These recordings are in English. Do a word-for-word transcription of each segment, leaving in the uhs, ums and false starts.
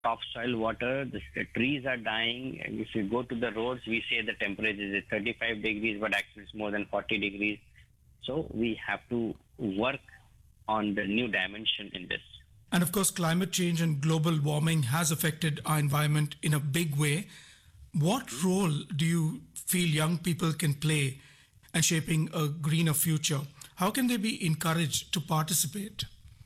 topsoil water. The, the trees are dying. And if you go to the roads, we say the temperature is thirty-five degrees, but actually it's more than forty degrees. So we have to work on the new dimension in this. And of course, climate change and global warming has affected our environment in a big way. What role do you feel young people can play in shaping a greener future? How can they be encouraged to participate?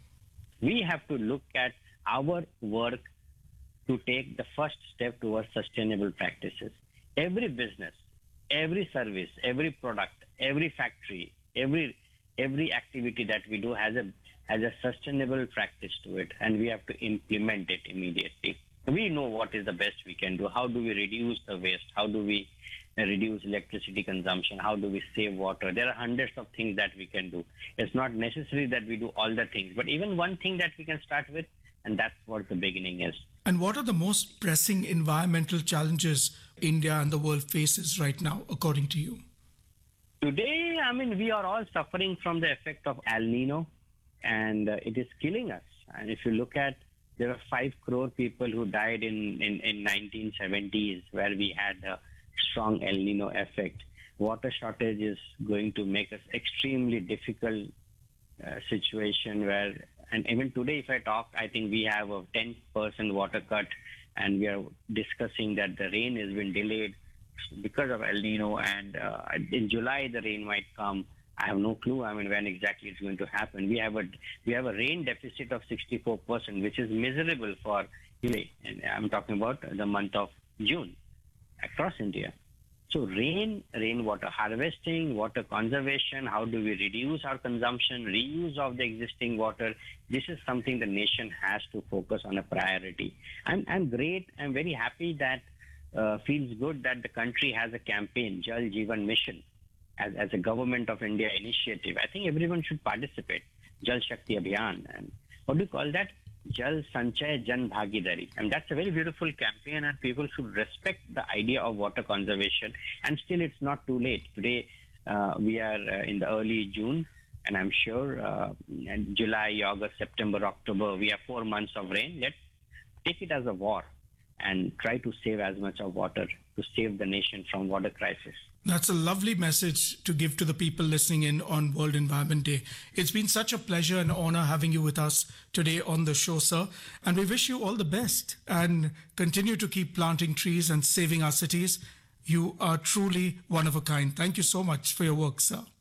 We have to look at our work to take the first step towards sustainable practices. Every business, every service, every product, every factory, every every activity that we do has a has a sustainable practice to it, and we have to implement it immediately. We know what is the best we can do. How do we reduce the waste? How do we reduce electricity consumption? How do we save water? There are hundreds of things that we can do. It's not necessary that we do all the things, but even one thing that we can start with, and that's what the beginning is. And what are the most pressing environmental challenges India and the world faces right now, according to you? Today, I mean, we are all suffering from the effect of El Nino, and uh, it is killing us. And if you look at, there are five crore people who died in, in, in nineteen seventies, where we had a strong El Nino effect. Water shortage is going to make us extremely difficult uh, situation where, and even today, if I talk, I think we have a ten percent water cut, and we are discussing that the rain has been delayed because of El Nino, and uh, in July the rain might come. I have no clue. I mean, when exactly it's going to happen. We have a we have a rain deficit of sixty-four percent, which is miserable for India. And I'm talking about the month of June across India. So rain, rainwater harvesting, water conservation. How do we reduce our consumption, reuse of the existing water? This is something the nation has to focus on a priority. I'm I'm great. I'm very happy that uh, feels good that the country has a campaign, Jal Jeevan Mission. As, as a government of India initiative, I think everyone should participate. Jal Shakti Abhiyan. And what do you call that? Jal Sanchay Jan Bhagidari. And that's a very beautiful campaign, and people should respect the idea of water conservation. And still, it's not too late. Today, uh, we are uh, in the early June, and I'm sure uh, in July, August, September, October, we have four months of rain. Let's take it as a war and try to save as much of water to save the nation from water crisis. That's a lovely message to give to the people listening in on World Environment Day. It's been such a pleasure and honor having you with us today on the show, sir. And we wish you all the best and continue to keep planting trees and saving our cities. You are truly one of a kind. Thank you so much for your work, sir.